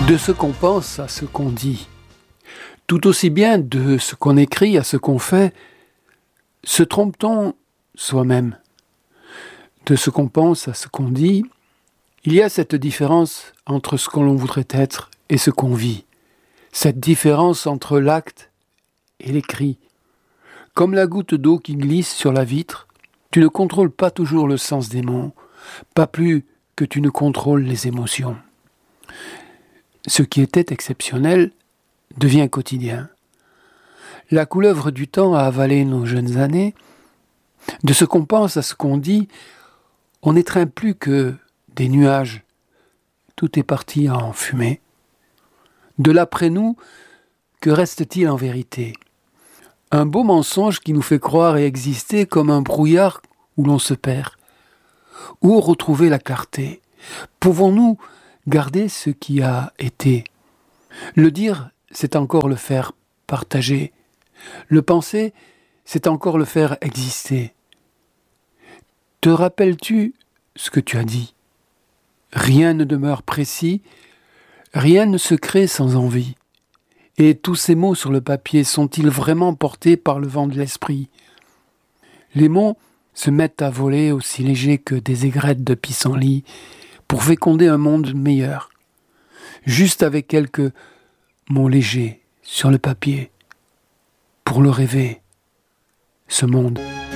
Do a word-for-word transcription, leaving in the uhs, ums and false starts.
De ce qu'on pense à ce qu'on dit, tout aussi bien de ce qu'on écrit à ce qu'on fait, se trompe-t-on soi-même? De ce qu'on pense à ce qu'on dit, il y a cette différence entre ce que l'on voudrait être et ce qu'on vit, cette différence entre l'acte et l'écrit. Comme la goutte d'eau qui glisse sur la vitre, tu ne contrôles pas toujours le sens des mots, pas plus que tu ne contrôles les émotions. Ce qui était exceptionnel devient quotidien. La couleuvre du temps a avalé nos jeunes années. De ce qu'on pense à ce qu'on dit, on n'étreint plus que des nuages. Tout est parti en fumée. De l'après-nous, que reste-t-il en vérité? Un beau mensonge qui nous fait croire et exister comme un brouillard où l'on se perd. Où retrouver la clarté? Pouvons-nous garder ce qui a été? Le dire, c'est encore le faire partager. Le penser, c'est encore le faire exister. Te rappelles-tu ce que tu as dit? Rien ne demeure précis, rien ne se crée sans envie. Et tous ces mots sur le papier sont-ils vraiment portés par le vent de l'esprit? Les mots se mettent à voler aussi légers que des aigrettes de pissenlit pour féconder un monde meilleur, juste avec quelques mots légers sur le papier, pour le rêver, ce monde.